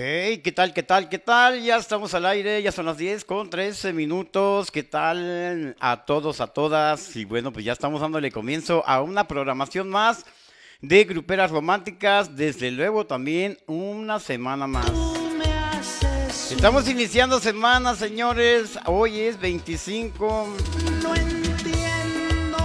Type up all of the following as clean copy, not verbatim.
Hey, ¿qué tal? ¿Qué tal? ¿Qué tal? Ya estamos al aire, ya son las 10 con 13 minutos. ¿Qué tal a todos, a todas? Y bueno, pues ya estamos dándole comienzo a una programación más de Gruperas Románticas. Desde luego también una semana más. Estamos iniciando semana, señores. Hoy es 25. No entiendo.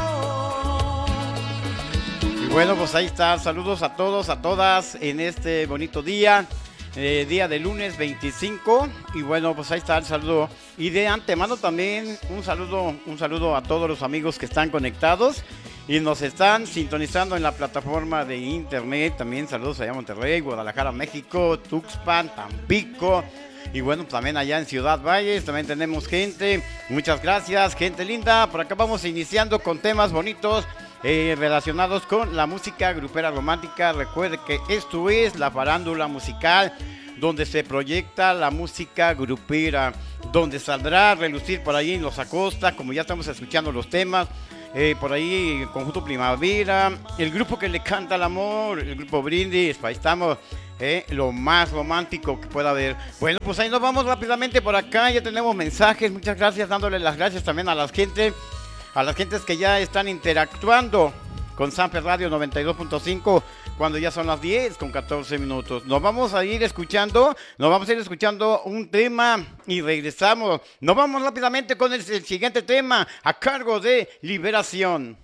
Y bueno, pues ahí está. Saludos a todos, a todas en este bonito día. Día de lunes 25 y bueno, pues ahí está el saludo y de antemano también un saludo a todos los amigos que están conectados y nos están sintonizando en la plataforma de internet. También saludos allá a Monterrey, Guadalajara, México, Tuxpan, Tampico y bueno, también allá en Ciudad Valles también tenemos gente. Muchas gracias, gente linda. Por acá vamos iniciando con temas bonitos relacionados con la música grupera romántica. Recuerde que esto es la farándula musical, donde se proyecta la música grupera, donde saldrá a relucir por ahí en Los Acosta, como ya estamos escuchando los temas. Por ahí el Conjunto Primavera, el grupo que le canta al amor, el grupo Brindis. Ahí estamos, lo más romántico que pueda haber. Bueno, pues ahí nos vamos rápidamente por acá. Ya tenemos mensajes, muchas gracias, dándole las gracias también a las gentes que ya están interactuando con Sanfer Radio 92.5 cuando ya son las 10 con 14 minutos. Nos vamos a ir escuchando un tema y regresamos. Nos vamos rápidamente con el siguiente tema a cargo de Liberación.